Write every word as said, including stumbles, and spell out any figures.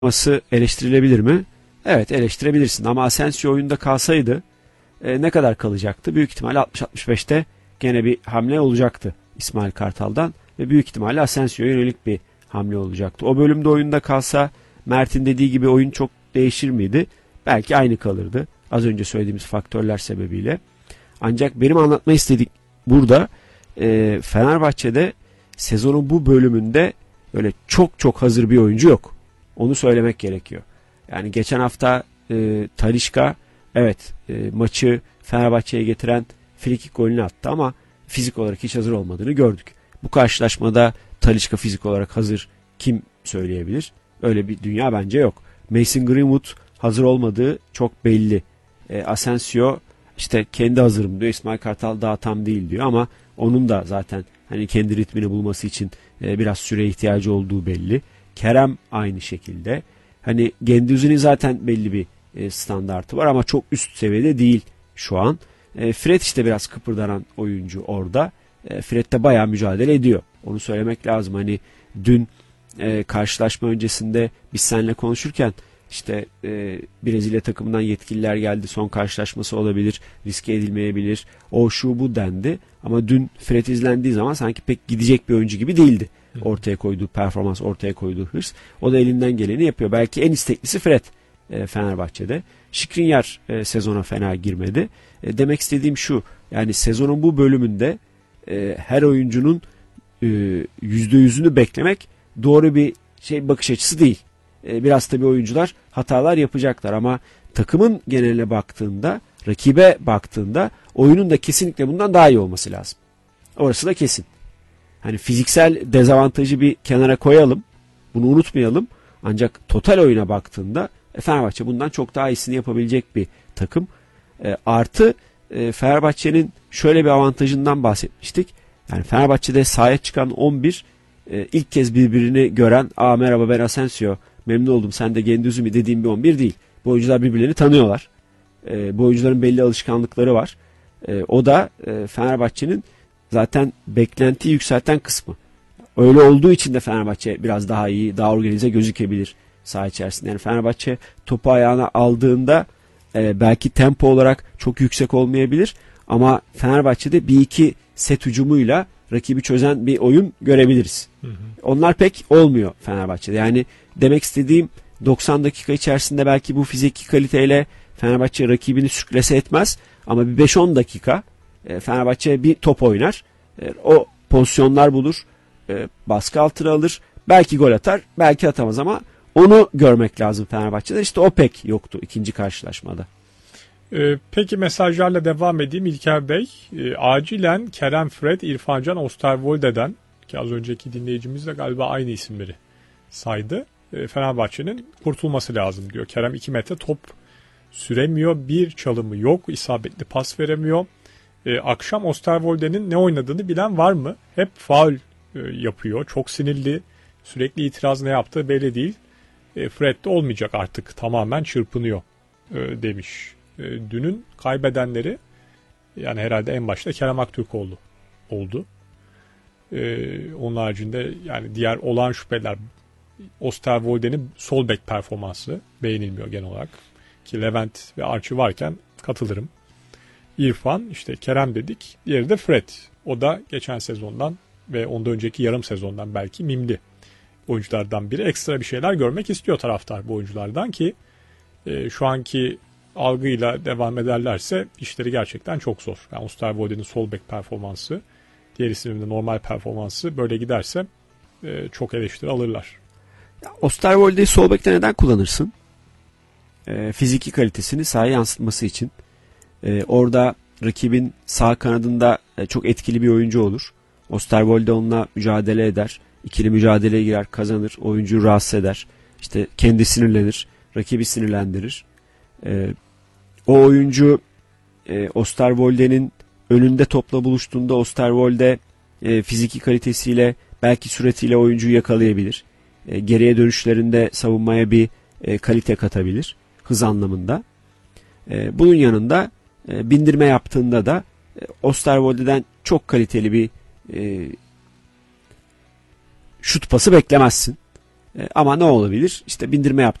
Ması eleştirilebilir mi? Evet, eleştirebilirsin ama Asensio oyunda kalsaydı e, ne kadar kalacaktı? Büyük ihtimalle altmış altmış beşte gene bir hamle olacaktı İsmail Kartal'dan ve büyük ihtimalle Asensio'ya yönelik bir hamle olacaktı. O bölümde oyunda kalsa Mert'in dediği gibi oyun çok değişir miydi? Belki aynı kalırdı. Az önce söylediğimiz faktörler sebebiyle. Ancak benim anlatmak istediğim burada e, Fenerbahçe'de sezonun bu bölümünde öyle çok çok hazır bir oyuncu yok. Onu söylemek gerekiyor. Yani geçen hafta e, Talisca evet e, maçı Fenerbahçe'ye getiren frikik golünü attı ama fizik olarak hiç hazır olmadığını gördük. Bu karşılaşmada Talisca fizik olarak hazır kim söyleyebilir? Öyle bir dünya bence yok. Mason Greenwood hazır olmadığı çok belli. E, Asensio işte kendi hazırım diyor. İsmail Kartal daha tam değil diyor ama onun da zaten hani kendi ritmini bulması için e, biraz süre ihtiyacı olduğu belli. Kerem aynı şekilde. Hani Gendouzi'nin zaten belli bir e, standartı var ama çok üst seviyede değil şu an. E, Fred işte biraz kıpırdanan oyuncu orada. E, Fred de bayağı mücadele ediyor. Onu söylemek lazım. Hani dün e, karşılaşma öncesinde biz seninle konuşurken işte e, Brezilya takımından yetkililer geldi. Son karşılaşması olabilir. Riske edilmeyebilir. O şu bu dendi. Ama dün Fred izlendiği zaman sanki pek gidecek bir oyuncu gibi değildi. Ortaya koyduğu performans, ortaya koyduğu hırs. O da elinden geleni yapıyor. Belki en isteklisi Fred e, Fenerbahçe'de. Skriniar e, sezona fena girmedi. E, demek istediğim şu. Yani sezonun bu bölümünde e, her oyuncunun e, yüzde yüzünü beklemek doğru bir şey bakış açısı değil. E, biraz tabii oyuncular hatalar yapacaklar ama takımın geneline baktığında, rakibe baktığında oyunun da kesinlikle bundan daha iyi olması lazım. Orası da kesin. Hani fiziksel dezavantajı bir kenara koyalım. Bunu unutmayalım. Ancak total oyuna baktığında Fenerbahçe bundan çok daha iyisini yapabilecek bir takım. E, artı e, Fenerbahçe'nin şöyle bir avantajından bahsetmiştik. Yani Fenerbahçe'de sahaya çıkan on bir e, ilk kez birbirini gören "Aa merhaba ben Asensio, memnun oldum sen de Gendouzi mi" dediğim bir on bir değil. Bu oyuncular birbirlerini tanıyorlar. E, bu oyuncuların belli alışkanlıkları var. E, o da e, Fenerbahçe'nin zaten beklentiyi yükselten kısmı. Öyle olduğu için de Fenerbahçe biraz daha iyi, daha organize gözükebilir saha içerisinde. Yani Fenerbahçe topu ayağına aldığında e, belki tempo olarak çok yüksek olmayabilir ama Fenerbahçe'de bir iki set hücumuyla rakibi çözen bir oyun görebiliriz. Hı hı. Onlar pek olmuyor Fenerbahçe'de. Yani demek istediğim doksan dakika içerisinde belki bu fiziki kaliteyle Fenerbahçe rakibini sürklese etmez ama bir beş on dakika e, Fenerbahçe bir top oynar. E, o pozisyonlar bulur. E, baskı altına alır. Belki gol atar, belki atamaz ama onu görmek lazım Fenerbahçe'de. İşte o pek yoktu ikinci karşılaşmada. Ee, peki mesajlarla devam edeyim İlker Bey. E, acilen Kerem, Fred, İrfan Can, Osterwolde'den ki az önceki dinleyicimiz de galiba aynı isimleri saydı. E, Fenerbahçe'nin kurtulması lazım diyor. Kerem iki metre top süremiyor. Bir çalımı yok. İsabetli pas veremiyor. E, akşam Osterwolde'nin ne oynadığını bilen var mı? Hep faul e, yapıyor. Çok sinirli. Sürekli itiraz ne yaptığı belli değil. E, Fred de olmayacak artık. Tamamen çırpınıyor e, demiş. E, dünün kaybedenleri yani herhalde en başta Kerem Aktürkoğlu oldu. E, onun haricinde yani diğer olan şüpheler Osterwolde'nin sol bek performansı beğenilmiyor genel olarak. Ki Levent ve Archie varken katılırım. İrfan, işte Kerem dedik. Diğeri de Fred. O da geçen sezondan ve ondan önceki yarım sezondan belki mimli oyunculardan biri. Ekstra bir şeyler görmek istiyor taraftar bu oyunculardan ki e, şu anki algıyla devam ederlerse işleri gerçekten çok zor. Yani Osterwolde'nin sol bek performansı, diğer isimlerin normal performansı böyle giderse e, çok eleştiri alırlar. Osterwolde'yi sol bekte neden kullanırsın? E, fiziki kalitesini sahaya yansıtması için. Ee, orada rakibin sağ kanadında e, çok etkili bir oyuncu olur. Osterwolde onunla mücadele eder. İkili mücadeleye girer, kazanır. Oyuncuyu rahatsız eder. İşte kendi sinirlenir. Rakibi sinirlendirir. Ee, o oyuncu e, Osterwolde'nin önünde topla buluştuğunda Osterwolde e, fiziki kalitesiyle belki süretiyle oyuncuyu yakalayabilir. E, geriye dönüşlerinde savunmaya bir e, kalite katabilir. Hız anlamında. E, bunun yanında E, bindirme yaptığında da e, Osterwolde'den çok kaliteli bir e, şut pası beklemezsin. E, ama ne olabilir? İşte bindirme